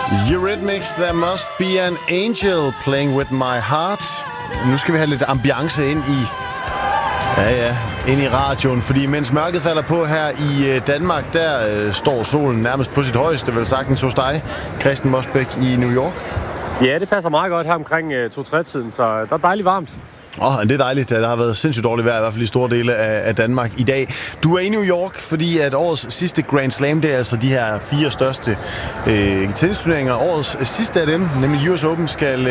Eurythmics, There Must Be an Angel Playing With My Heart. Nu skal vi have lidt ambiance ind i radioen, fordi mens mørket falder på her i Danmark, der står solen nærmest på sit højeste, vel sagtens hos dig, Christian Mosbæk i New York. Ja, det passer meget godt her omkring 2-3-tiden, så der er dejligt varmt. Det er dejligt. Der har været sindssygt dårligt vejr, i hvert fald i store dele af Danmark i dag. Du er i New York, fordi at årets sidste Grand Slam, det er altså de her 4 største tennisturneringer. Årets sidste af dem, nemlig US Open, skal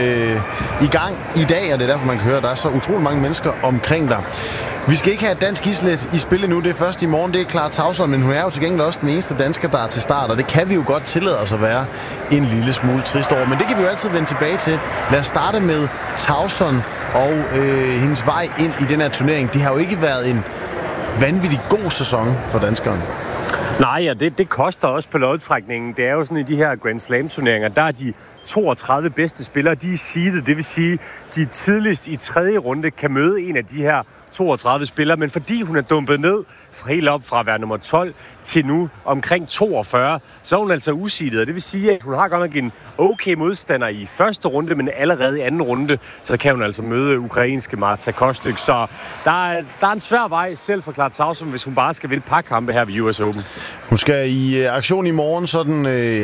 i gang i dag, og det er derfor, man kan høre, at der er så utrolig mange mennesker omkring dig. Vi skal ikke have et dansk islet i spil nu. Det er først i morgen. Det er Clara Tauson, men hun er jo til gengæld også den eneste dansker, der er til start, og det kan vi jo godt tillade os at være en lille smule trist over. Men det kan vi jo altid vende tilbage til. Lad os starte med Tauson og hendes vej ind i den her turnering. Det har jo ikke været en vanvittig god sæson for danskeren. Nej, og det koster også på lodtrækningen. Det er jo sådan i de her Grand Slam-turneringer, der er de 32 bedste spillere, de er seedet. Det vil sige, de tidligst i 3. runde kan møde en af de her 32 spillere. Men fordi hun er dumpet ned helt op fra at være nummer 12 til nu omkring 42, så er hun altså useedet. Det vil sige, at hun har godt nok en okay modstander i første runde, men allerede i anden runde, så kan hun altså møde ukrainske Marta Kostyk. Så der er en svær vej selv for Clara Tauson, hvis hun bare skal vinde et par kampe her ved US Open. Hun skal i aktion i morgen, sådan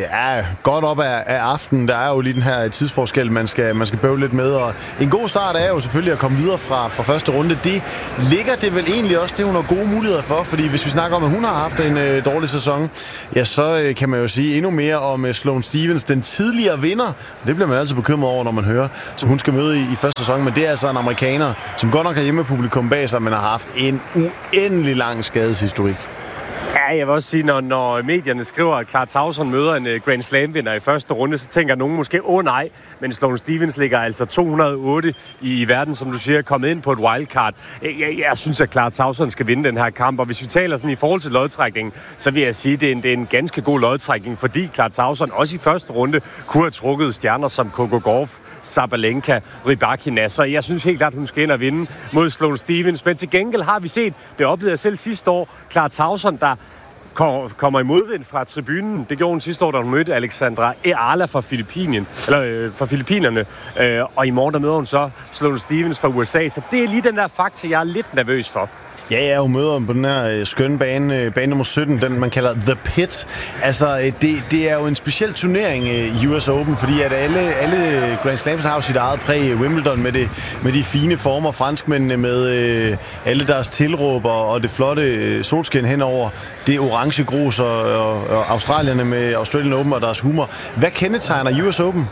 godt op af aftenen. Der er jo lige den her tidsforskel, man skal bøvle lidt med. Og en god start er jo selvfølgelig at komme videre fra første runde. Det ligger det vel egentlig også, det hun har gode muligheder for. Fordi hvis vi snakker om, at hun har haft en dårlig sæson, ja, så kan man jo sige endnu mere om Sloane Stephens, den tidligere vinder. Det bliver man altid bekymret over, når man hører, som hun skal møde i første sæson. Men det er altså en amerikaner, som godt nok har hjemmepublikum bag sig, men har haft en uendelig lang skadeshistorik. Ja, jeg vil også sige, når medierne skriver, at Clara Tauson møder en Grand Slam-vinder i første runde, så tænker nogen måske, nej, men Sloane Stephens ligger altså 208 i verden, som du siger, kommet ind på et wildcard. Jeg synes, at Clara Tauson skal vinde den her kamp, og hvis vi taler sådan i forhold til lodtrækningen, så vil jeg sige, at det er en ganske god lodtrækning, fordi Clara Tauson også i første runde kunne have trukket stjerner som Coco Gauff, Sabalenka, Rybakina, så jeg synes helt klart, at hun skal ind og vinde mod Sloane Stephens, men til gengæld har vi set, det oplevede jeg selv sidste år, Clara Tauson, der kommer i modvind fra tribunen. Det gjorde hun sidste år, da hun mødte Alexandra Eala fra Filippinerne. Og i morgen der møder hun så Sloane Stephens fra USA. Så det er lige den der faktor, jeg er lidt nervøs for. Ja, hun møder på den her skønne bane nummer 17, den man kalder The Pit. Altså, det er jo en speciel turnering i US Open, fordi at alle Grand Slams har jo sit eget præg. Wimbledon med de fine former, franskmændene med alle deres tilråb og det flotte solskin henover, det orange grus og australierne med Australian Open og deres humor. Hvad kendetegner US Open?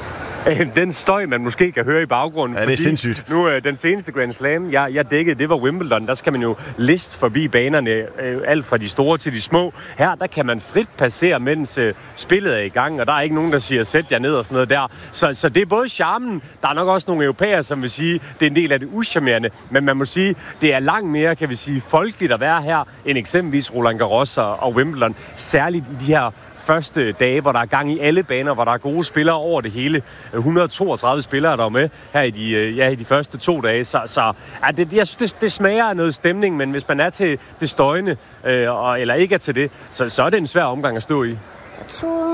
Den støj, man måske kan høre i baggrunden. Ja, det er sindssygt. Nu, den seneste Grand Slam, jeg dækkede, det var Wimbledon. Der skal man jo liste forbi banerne, alt fra de store til de små. Her, der kan man frit passere, mens spillet er i gang, og der er ikke nogen, der siger, sæt jer ned og sådan noget der. Så det er både charmen, der er nok også nogle europæere, som vil sige, det er en del af det uschammerende, men man må sige, det er langt mere, kan vi sige, folkeligt at være her, end eksempelvis Roland Garros og Wimbledon. Særligt i de her første dage, hvor der er gang i alle baner, hvor der er gode spillere over det hele. 132 spillere, der er med her i de første 2 dage. Så jeg synes, det smager af noget stemning, men hvis man er til det støjende, eller ikke er til det, så er det en svær omgang at stå i.